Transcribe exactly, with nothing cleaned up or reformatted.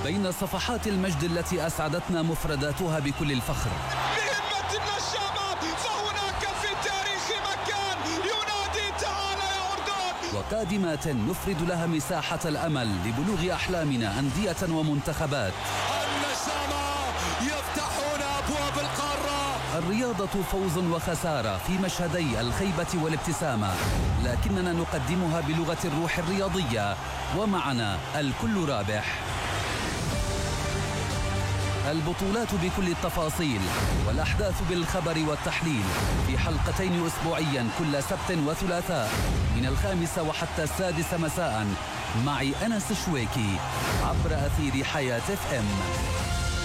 بين صفحات المجد التي أسعدتنا مفرداتها بكل الفخر. بهمة النشامات، فهناك في التاريخ مكان ينادي تعال يا أردن. وقادمات نفرد لها مساحة الأمل لبلوغ أحلامنا أندية ومنتخبات. النشامة يفتحون أبواب القارة. الرياضة فوز وخسارة في مشهدي الخيبة والابتسامة، لكننا نقدمها بلغة الروح الرياضية، ومعنا الكل رابح. البطولات بكل التفاصيل والأحداث بالخبر والتحليل في حلقتين أسبوعيا كل سبت وثلاثاء من الخامسة وحتى السادسة مساء، معي أنس شويكي عبر أثير حياة اف ام.